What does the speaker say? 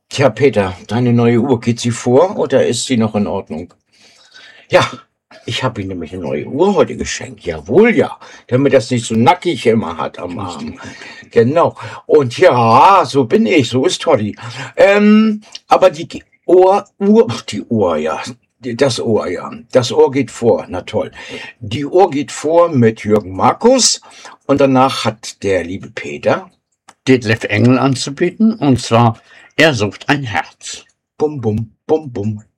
Tja, Peter, deine neue Uhr, geht sie vor oder ist sie noch in Ordnung? Ja, ich habe ihm nämlich eine neue Uhr heute geschenkt. Jawohl, ja. Damit das nicht so nackig immer hat am Arm. Genau. Und ja, so bin ich, so ist Toddy. Aber die die Uhr, ja. Das Ohr, ja. Das Ohr geht vor. Na toll. Die Uhr geht vor mit Jürgen Markus und danach hat der liebe Peter Detlef Engel anzubieten, und zwar Er sucht ein Herz. bum bum bum bum.